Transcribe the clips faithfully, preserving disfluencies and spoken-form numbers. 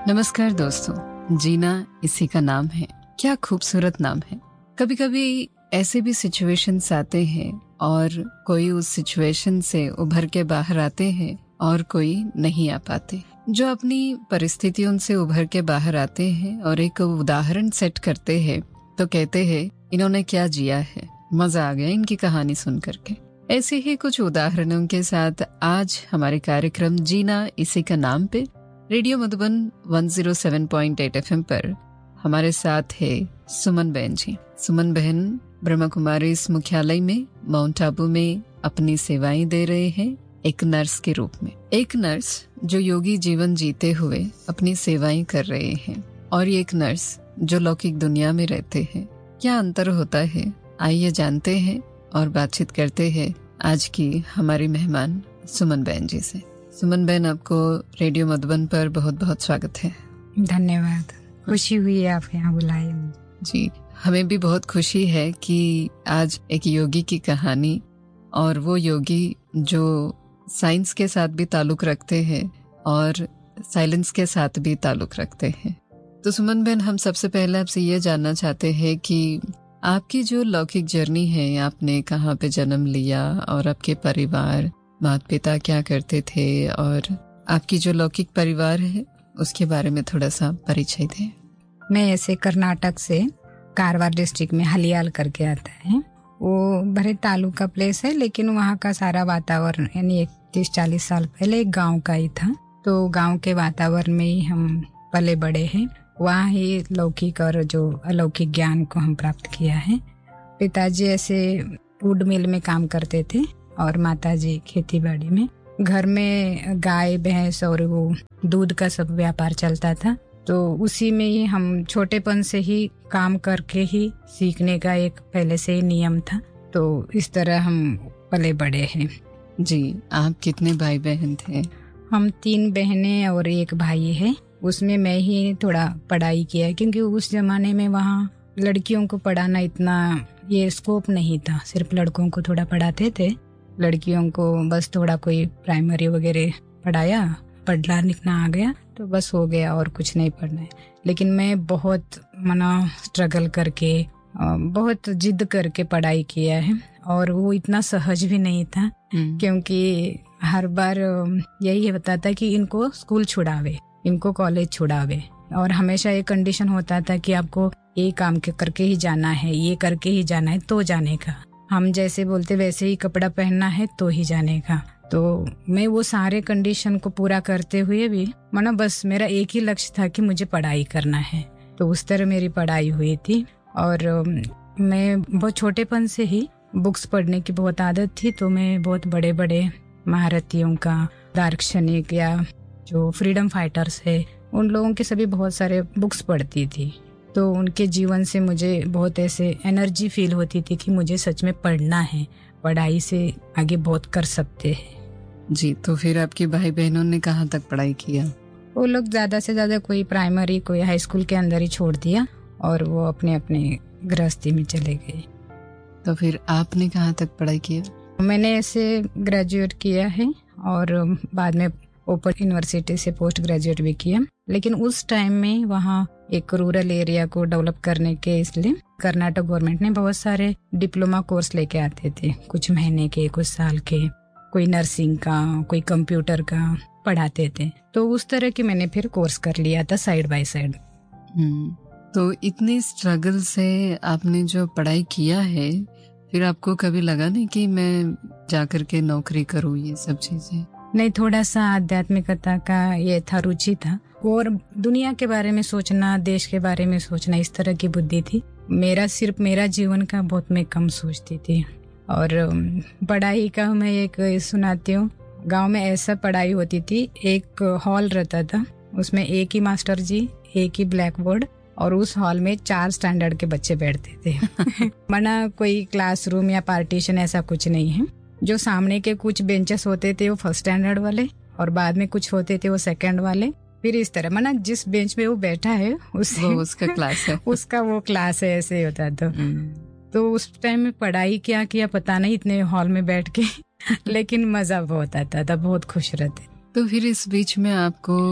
नमस्कार दोस्तों, जीना इसी का नाम है। क्या खूबसूरत नाम है। कभी कभी ऐसे भी सिचुएशंस आते हैं और कोई उस सिचुएशन से उभर के बाहर आते हैं और कोई नहीं आ पाते। जो अपनी परिस्थितियों से उभर के बाहर आते हैं और एक उदाहरण सेट करते हैं तो कहते हैं इन्होंने क्या जिया है, मजा आ गया इनकी कहानी सुन करके। ऐसे ही कुछ उदाहरणों के साथ आज हमारे कार्यक्रम जीना इसी का नाम पे रेडियो मधुबन एक सौ सात पॉइंट आठ एफएम पर हमारे साथ है सुमन बहन जी। सुमन बहन ब्रह्मा कुमारी इस मुख्यालय में माउंट आबू में अपनी सेवाएं दे रहे हैं एक नर्स के रूप में। एक नर्स जो योगी जीवन जीते हुए अपनी सेवाएं कर रहे हैं और एक नर्स जो लौकिक दुनिया में रहते हैं। क्या अंतर होता है, आइए जानते हैं और बातचीत करते हैं आज की हमारी मेहमान सुमन बहन जी से। सुमन बहन, आपको रेडियो मधुबन पर बहुत बहुत स्वागत है। धन्यवाद, खुशी हुई है आप यहाँ बुलाए। जी, हमें भी बहुत खुशी है कि आज एक योगी की कहानी, और वो योगी जो साइंस के साथ भी ताल्लुक रखते हैं और साइलेंस के साथ भी ताल्लुक रखते हैं। तो सुमन बहन, हम सबसे पहले आपसे ये जानना चाहते हैं कि आपकी जो लौकिक जर्नी है, आपने कहाँ पे जन्म लिया और आपके परिवार, माता पिता क्या करते थे, और आपकी जो लौकिक परिवार है उसके बारे में थोड़ा सा परिचय दें। मैं ऐसे कर्नाटक से कारवार डिस्ट्रिक्ट में हलियाल करके आता है। वो भरे तालुका प्लेस है, लेकिन वहाँ का सारा वातावरण यानी एक तीस चालीस साल पहले एक गांव का ही था। तो गांव के वातावरण में ही हम पले बड़े हैं। वहाँ ही लौकिक और जो अलौकिक ज्ञान को हम प्राप्त किया है। पिताजी ऐसे वुड मिल में काम करते थे और माताजी खेती बाड़ी में। घर में गाय भैंस और वो दूध का सब व्यापार चलता था। तो उसी में ही हम छोटेपन से ही काम करके ही सीखने का एक पहले से ही नियम था। तो इस तरह हम पले बड़े हैं। जी, आप कितने भाई बहन थे? हम तीन बहनें और एक भाई है। उसमें मैं ही थोड़ा पढ़ाई किया, क्योंकि उस जमाने में वहाँ लड़कियों को पढ़ाना इतना ये स्कोप नहीं था। सिर्फ लड़कों को थोड़ा पढ़ाते थे, लड़कियों को बस थोड़ा कोई प्राइमरी वगैरह पढ़ाया, पढ़ना लिखना आ गया तो बस हो गया और कुछ नहीं पढ़ना है। लेकिन मैं बहुत मना स्ट्रगल करके, बहुत जिद करके पढ़ाई किया है, और वो इतना सहज भी नहीं था, क्योंकि हर बार यही होता था कि इनको स्कूल छुड़ावे, इनको कॉलेज छुड़ावे, और हमेशा ये कंडीशन होता था कि आपको ये काम के करके ही जाना है, ये करके ही जाना है तो जाने का। हम जैसे बोलते वैसे ही कपड़ा पहनना है तो ही जाने का। तो मैं वो सारे कंडीशन को पूरा करते हुए भी माना बस मेरा एक ही लक्ष्य था कि मुझे पढ़ाई करना है। तो उस तरह मेरी पढ़ाई हुई थी। और मैं बहुत छोटेपन से ही बुक्स पढ़ने की बहुत आदत थी। तो मैं बहुत बड़े बड़े महारथियों का, दार्शनिक या जो फ्रीडम फाइटर्स है, उन लोगों के सभी बहुत सारे बुक्स पढ़ती थी। तो उनके जीवन से मुझे बहुत ऐसे एनर्जी फील होती थी कि मुझे सच में पढ़ना है, पढ़ाई से आगे बहुत कर सकते हैं। जी, तो फिर आपके भाई बहनों ने कहाँ तक पढ़ाई किया? वो लोग ज्यादा से ज्यादा कोई प्राइमरी, कोई हाई स्कूल के अंदर ही छोड़ दिया और वो अपने अपने गृहस्थी में चले गए। तो फिर आपने कहाँ तक पढ़ाई किया? मैंने ऐसे ग्रेजुएट किया है और बाद में ओपन यूनिवर्सिटी से पोस्ट ग्रेजुएट भी किया। लेकिन उस टाइम में वहाँ एक रूरल एरिया को डेवलप करने के इसलिए कर्नाटक गवर्नमेंट ने बहुत सारे डिप्लोमा कोर्स लेके आते थे, कुछ महीने के, कुछ साल के, कोई नर्सिंग का, कोई कंप्यूटर का पढ़ाते थे। तो उस तरह की मैंने फिर कोर्स कर लिया था साइड बाय साइड। तो इतनी स्ट्रगल से आपने जो पढ़ाई किया है, फिर आपको कभी लगा नहीं कि मैं जाकर के नौकरी करूँ, ये सब चीजें? नहीं, थोड़ा सा आध्यात्मिकता का ये था, रुचि था, और दुनिया के बारे में सोचना, देश के बारे में सोचना, इस तरह की बुद्धि थी। मेरा सिर्फ मेरा जीवन का बहुत मैं कम सोचती थी। और पढ़ाई का मैं एक सुनाती हूँ। गांव में ऐसा पढ़ाई होती थी, एक हॉल रहता था, उसमें एक ही मास्टर जी, एक ही ब्लैक बोर्ड, और उस हॉल में चार स्टैंडर्ड के बच्चे बैठते थे। मना कोई क्लासरूम या पार्टीशन ऐसा कुछ नहीं है। जो सामने के कुछ बेंचेस होते थे वो फर्स्ट स्टैंडर्ड वाले, और बाद में कुछ होते थे वो सेकंड वाले। फिर इस तरह मना जिस बेंच पे वो बैठा है उस वो उसका क्लास है उसका वो क्लास है, ऐसे होता था। तो उस टाइम में पढ़ाई क्या किया पता नहीं, इतने हॉल में बैठ के लेकिन मजा बहुत आता था, बहुत खुश रहते। तो फिर इस बीच में आपको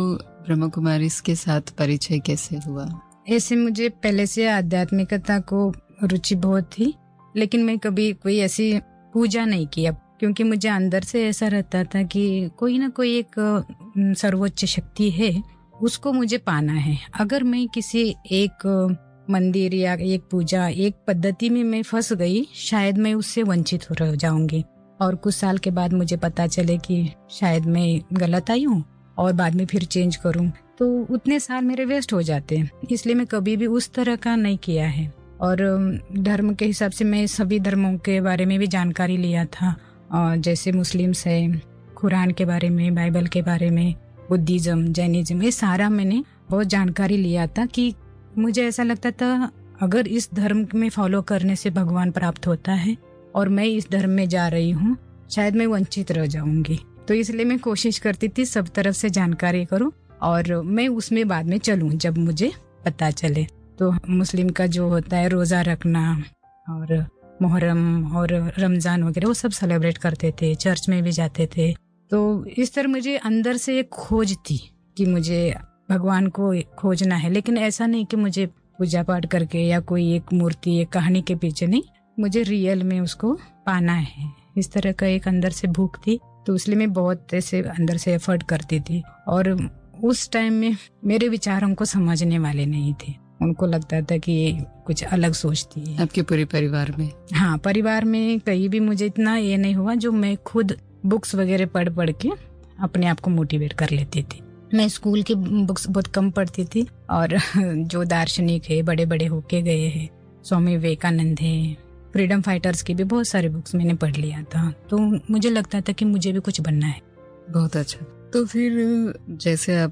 ब्रह्म कुमारी के साथ परिचय कैसे हुआ? ऐसे मुझे पहले से आध्यात्मिकता को रुचि बहुत थी, लेकिन मैं कभी कोई ऐसी पूजा नहीं किया, क्योंकि मुझे अंदर से ऐसा रहता था कि कोई ना कोई एक सर्वोच्च शक्ति है, उसको मुझे पाना है। अगर मैं किसी एक मंदिर या एक पूजा, एक पद्धति में मैं फंस गई, शायद मैं उससे वंचित हो रह जाऊंगी और कुछ साल के बाद मुझे पता चले कि शायद मैं गलत आई हूँ और बाद में फिर चेंज करूँ, तो उतने साल मेरे वेस्ट हो जाते हैं। इसलिए मैं कभी भी उस तरह का नहीं किया है। और धर्म के हिसाब से मैं सभी धर्मों के बारे में भी जानकारी लिया था, जैसे मुस्लिम्स है, कुरान के बारे में, बाइबल के बारे में, बुद्धिज्म, जैनिज्म, ये सारा मैंने बहुत जानकारी लिया था कि मुझे ऐसा लगता था अगर इस धर्म में फॉलो करने से भगवान प्राप्त होता है और मैं इस धर्म में जा रही हूँ, शायद मैं वंचित रह जाऊंगी। तो इसलिए मैं कोशिश करती थी सब तरफ से जानकारी करूँ और मैं उसमें बाद में चलूँ जब मुझे पता चले। तो मुस्लिम का जो होता है रोज़ा रखना और मुहर्रम और रमज़ान वगैरह, वो सब सेलिब्रेट करते थे, चर्च में भी जाते थे। तो इस तरह मुझे अंदर से एक खोज थी कि मुझे भगवान को खोजना है, लेकिन ऐसा नहीं कि मुझे पूजा पाठ करके या कोई एक मूर्ति, एक कहानी के पीछे नहीं, मुझे रियल में उसको पाना है। इस तरह का एक अंदर से भूख थी, तो इसलिए मैं बहुत ऐसे अंदर से एफर्ट करती थी। और उस टाइम में मेरे विचार उनको समझने वाले नहीं थे, उनको लगता था कि ये कुछ अलग सोचती है। आपके पूरे परिवार में? हाँ, परिवार में कहीं भी मुझे इतना ये नहीं हुआ, जो मैं खुद बुक्स वगैरह पढ़ पढ़ के अपने आप को मोटिवेट कर लेती थी। मैं स्कूल की बुक्स बहुत कम पढ़ती थी और जो दार्शनिक है, बड़े बड़े होके गए हैं, स्वामी विवेकानंद है, फ्रीडम फाइटर्स की भी बहुत सारे बुक्स मैंने पढ़ लिया था। तो मुझे लगता था कि मुझे भी कुछ बनना है। बहुत अच्छा। तो फिर जैसे आप